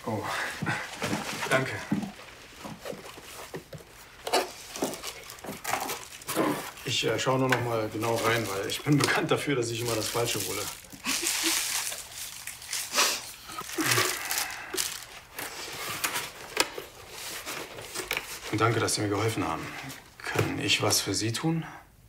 Oh, danke. Ich schaue nur noch mal genau rein, weil ich bin bekannt dafür, dass ich immer das Falsche hole. Und danke, dass Sie mir geholfen haben. Kann ich was für Sie tun?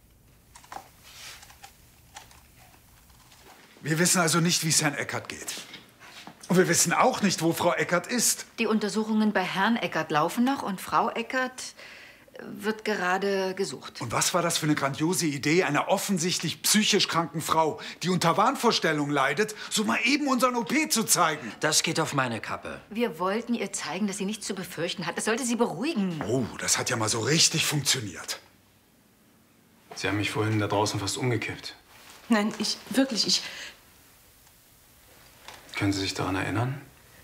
Wir wissen also nicht, wie es Herrn Eckert geht. Und wir wissen auch nicht, wo Frau Eckert ist. Die Untersuchungen bei Herrn Eckert laufen noch und Frau Eckert wird gerade gesucht. Und was war das für eine grandiose Idee, einer offensichtlich psychisch kranken Frau, die unter Wahnvorstellungen leidet, so mal eben unseren OP zu zeigen? Das geht auf meine Kappe. Wir wollten ihr zeigen, dass sie nichts zu befürchten hat. Das sollte sie beruhigen. Oh, das hat ja mal so richtig funktioniert. Sie haben mich vorhin da draußen fast umgekippt. Nein, wirklich. Können Sie sich daran erinnern?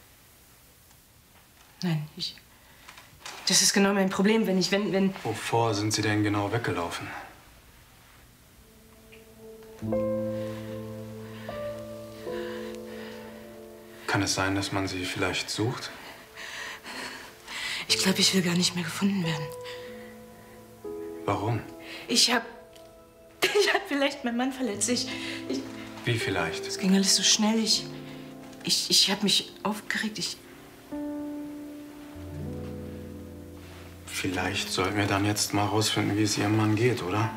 Nein, das ist genau mein Problem, wenn... Wovor sind Sie denn genau weggelaufen? Kann es sein, dass man Sie vielleicht sucht? Ich glaube, ich will gar nicht mehr gefunden werden. Warum? Ich hab vielleicht meinen Mann verletzt. Wie vielleicht? Es ging alles so schnell. Ich habe mich aufgeregt. Vielleicht sollten wir dann jetzt mal rausfinden, wie es Ihrem Mann geht, oder?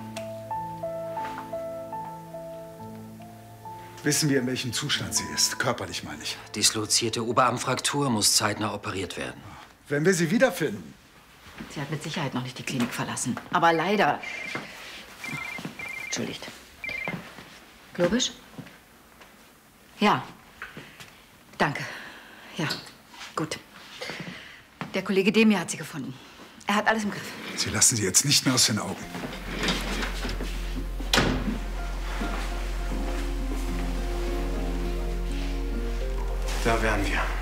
Wissen wir, in welchem Zustand sie ist? Körperlich, meine ich. Dislozierte Oberarmfraktur muss zeitnah operiert werden. Wenn wir sie wiederfinden. Sie hat mit Sicherheit noch nicht die Klinik verlassen. Aber leider... Entschuldigt. Globisch? Ja. Danke. Ja, gut. Der Kollege Demir hat sie gefunden. Er hat alles im Griff. Sie lassen sie jetzt nicht mehr aus den Augen. Da wären wir.